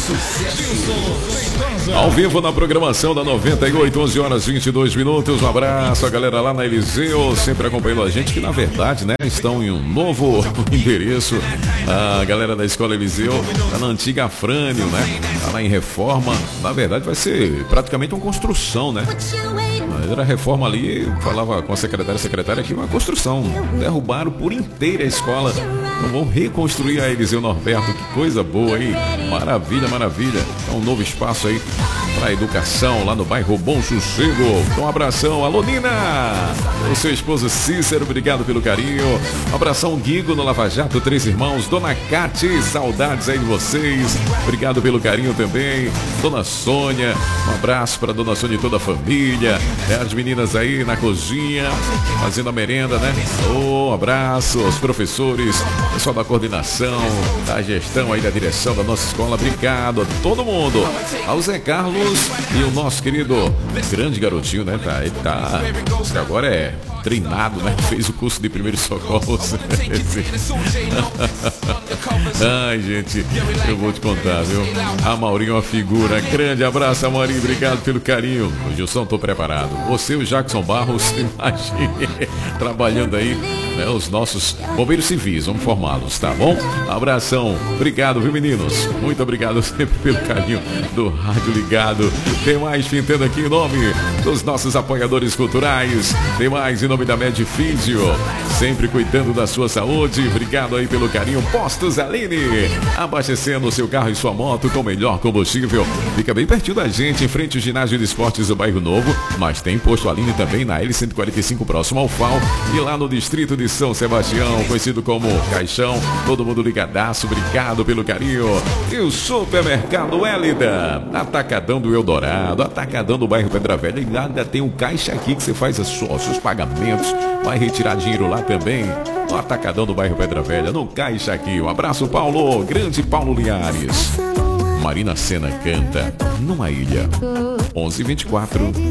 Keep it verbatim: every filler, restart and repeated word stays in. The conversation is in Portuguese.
Ao vivo na programação da noventa e oito, onze horas e vinte e dois minutos. Um abraço a galera lá na Eliseu, sempre acompanhando a gente, que na verdade, né, estão em um novo endereço. A galera da Escola Eliseu tá na antiga Afrânio, né? Tá lá em reforma. Na verdade vai ser praticamente uma construção, né? Era reforma ali, falava com a secretária, a secretária aqui, uma construção. Derrubaram por inteira a escola. Então vão reconstruir a Eliseu Norberto. Que coisa boa aí. Maravilha, maravilha. É um novo espaço aí para educação lá no bairro Bom Sossego. Então um abração, alô Nina! O seu esposo Cícero, obrigado pelo carinho. Um abração Guigo no Lava Jato, Três Irmãos. Dona Cati, saudades aí de vocês. Obrigado pelo carinho também. Dona Sônia, um abraço para Dona Sônia e toda a família. É, as meninas aí na cozinha, fazendo a merenda, né? Um abraço aos professores, pessoal da coordenação, da gestão aí, da direção da nossa escola. Obrigado a todo mundo. Ao Zé Carlos e o nosso querido grande garotinho, né? Tá, ele tá, agora é treinado, né? Fez o curso de primeiros socorros. Ai, gente, eu vou te contar, viu? A Maurinho é uma figura. Grande abraço, a Maurinho, obrigado pelo carinho. O Gilson, tô preparado. Você e o Jackson Barros, imagine, trabalhando aí, né? Os nossos bombeiros civis, vamos formá-los, tá bom? Abração, obrigado, viu, meninos? Muito obrigado sempre pelo carinho do Rádio Ligado. Tem mais pintando aqui em nome dos nossos apoiadores culturais. Tem mais em nome da Medfísio, sempre cuidando da sua saúde. Obrigado aí pelo carinho. Postos Aline, abastecendo o seu carro e sua moto com o melhor combustível. Fica bem pertinho da gente, em frente ao ginásio de esportes do Bairro Novo, mas tem Posto Aline também na L cento e quarenta e cinco, próximo ao F A O, e lá no distrito de São Sebastião, conhecido como Caixão. Todo mundo ligadaço, obrigado pelo carinho. E o Supermercado Hélida, Atacadão do Eldorado, Atacadão do bairro Pedra Velha, e ainda tem o Caixa aqui que você faz os seus pagamentos, vai retirar dinheiro lá também. No Atacadão do bairro Pedra Velha, no Caixa aqui. Um abraço, Paulo, grande Paulo Linhares. Marina Sena canta Numa Ilha. onze e vinte e quatro.